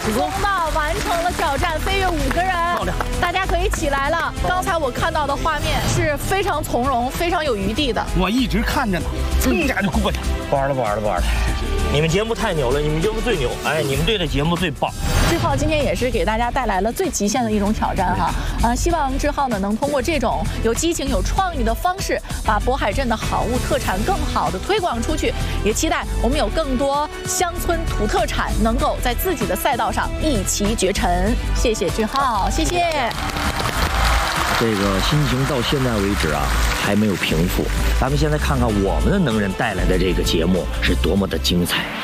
风暴完成了挑战，飞跃5个人， 漂亮！ 大家可以起来了。刚才我看到的画面是非常从容、非常有余地的。 我一直看着呢，噌家就过去。 不玩了，不玩了，不玩了！你们节目太牛了，你们节目最牛！哎，你们队的节目最棒。 志浩今天也是给大家带来了最极限的一种挑战哈，希望志浩呢能通过这种有激情、有创意的方式，把渤海镇的好物特产更好的推广出去。也期待我们有更多乡村土特产能够在自己的赛道上一骑绝尘。谢谢志浩，谢谢。 这个心情到现在为止啊，还没有平复。咱们现在看看我们的能人带来的这个节目是多么的精彩。